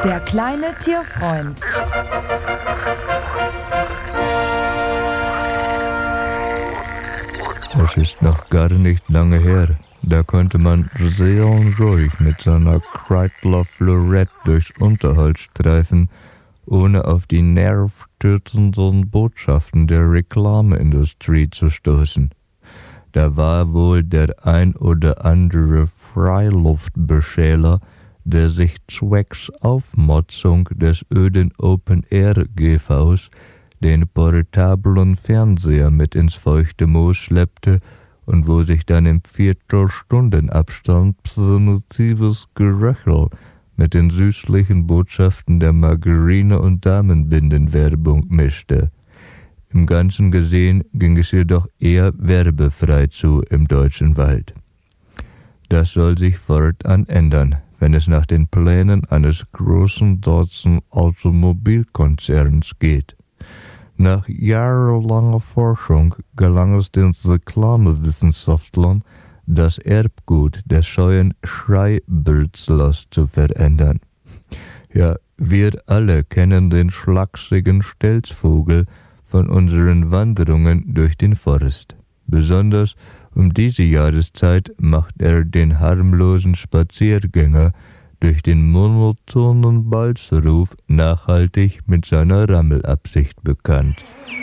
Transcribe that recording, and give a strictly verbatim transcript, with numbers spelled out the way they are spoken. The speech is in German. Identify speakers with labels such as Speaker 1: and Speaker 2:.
Speaker 1: Der kleine Tierfreund.
Speaker 2: Es ist noch gar nicht lange her. Da konnte man sehr ruhig mit seiner Kreidler Florette durchs Unterholz streifen, ohne auf die nervstürzenden Botschaften der Reklameindustrie zu stoßen. Da war wohl der ein oder andere Freiluftbeschäler, der sich zwecks Aufmotzung des öden Open-Air-G Vs den portablen Fernseher mit ins feuchte Moos schleppte und wo sich dann im Viertelstundenabstand psonatives Geröchel mit den süßlichen Botschaften der Margarine- und Damenbindenwerbung mischte. Im Ganzen gesehen ging es jedoch eher werbefrei zu im deutschen Wald. Das soll sich fortan ändern, wenn es nach den Plänen eines großen deutschen Automobilkonzerns geht. Nach jahrelanger Forschung gelang es den Reklamewissenschaftlern, das Erbgut des scheuen Schreibürzlers zu verändern. Ja, wir alle kennen den schlachsigen Stelzvogel von unseren Wanderungen durch den Forst. Besonders um diese Jahreszeit macht er den harmlosen Spaziergänger durch den monotonen Balzruf nachhaltig mit seiner Rammelabsicht bekannt.